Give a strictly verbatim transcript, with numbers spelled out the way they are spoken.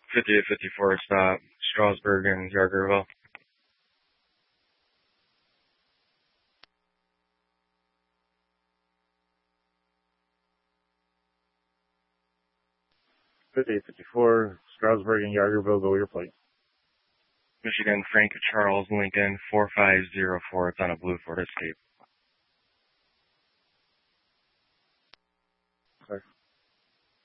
fifty-eight fifty-four stop, Strasburg and Yargerville. fifty-eight fifty-four, Strasburg and Yargerville, go your plate. Michigan, Frank Charles Lincoln, four five zero four. It's on a blue Ford Escape.